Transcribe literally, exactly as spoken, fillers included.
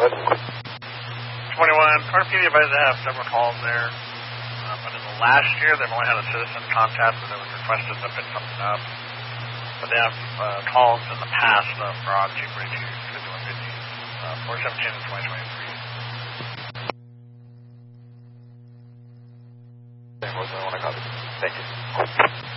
ahead. twenty-one, Carter P D advised to have several calls there. Uh, but in the last year, they've only had a citizen contact that was requested to pick something up. But they have uh, calls in the past uh, for on two forty-two, fifty-one fifty, uh, four seventeen, and twenty twenty-three. Thank you.